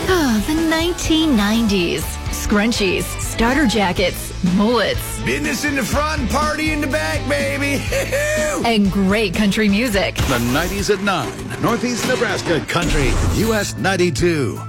The 1990s. Scrunchies, starter jackets, mullets, Business in the front, party in the back, baby. and great country music. The 90s at 9. Northeast Nebraska Country. US 92.